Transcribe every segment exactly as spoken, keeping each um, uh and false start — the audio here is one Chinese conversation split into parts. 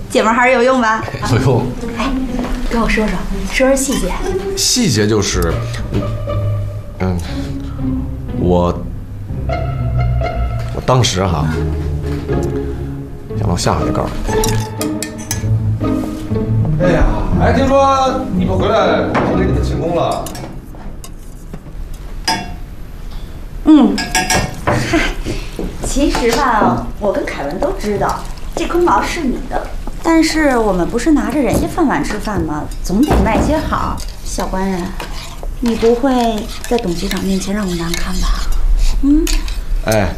姐们还是有用吧？ 有用。 哎，跟我说说，说说细节。 细节就是，嗯，我我当时哈想到下海告诉你。哎呀，哎，听说你们回来，我给你们庆功了。 嗯，嗨，其实吧，我跟凯文都知道这空毛是你的，但是我们不是拿着人家饭碗吃饭吗？总得卖些好。小官人，你不会在董局长面前让我难看吧？嗯。 哎。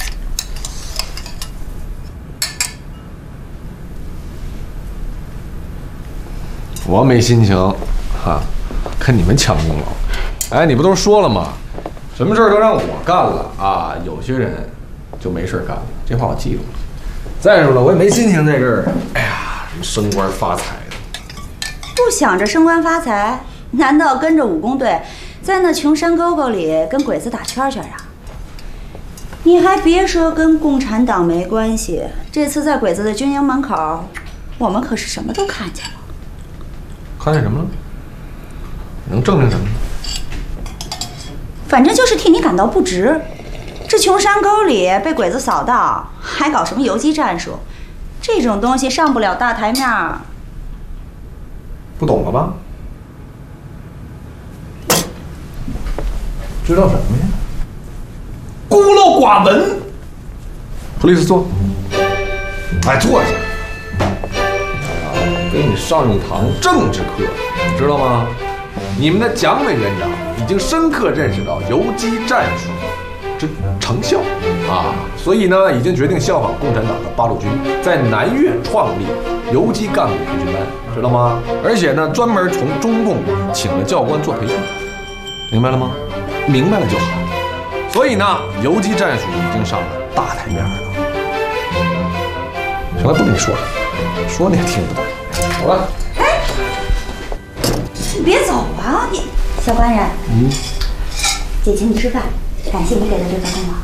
我没心情，哈，跟你们抢功劳。哎，你不都说了吗？什么事儿都让我干了啊！有些人就没事干了，这话我记住了。再说了，我也没心情在这儿，哎呀，什么升官发财的。 不想着升官发财，难道跟着武工队在那穷山沟沟里跟鬼子打圈圈啊？你还别说跟共产党没关系，这次在鬼子的军营门口，我们可是什么都看见了。 看见什么了？能证明什么？ 反正就是替你感到不值。这穷山沟里被鬼子扫到，还搞什么游击战术，这种东西上不了大台面儿。 不懂了吧？知道什么呀？孤陋寡闻。普利斯坐。哎，坐下。给你上一堂政治课，你知道吗？你们的蒋委员长已经深刻认识到游击战术之成效啊，所以呢，已经决定效仿共产党的八路军，在南岳创立游击干部培训班，知道吗？而且呢，专门从中共请了教官做培训，明白了吗？明白了就好。所以呢，游击战术已经上了大台面了。行了，不跟你说了，说你也听不懂。走了。 哎，你别走啊！你小官人，嗯，姐请你吃饭，感谢你给的这份功劳。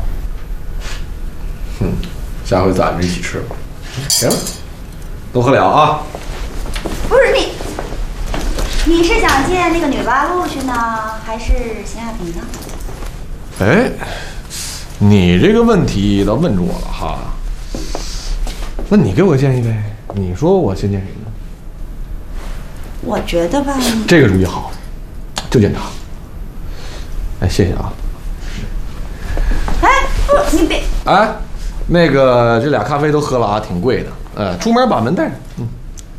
嗯，下回咱们一起吃吧。行了，都喝了啊。 不是你，你是想见那个女八路去呢，还是邢亚平呢？ 哎，你这个问题倒问住我了哈。那你给我个建议呗？你说我先见谁呢？ 我觉得吧， 这个主意好，就见他。哎，谢谢啊。 哎，不，你别。 哎，那个这俩咖啡都喝了啊，挺贵的。呃，出门把门带上。嗯。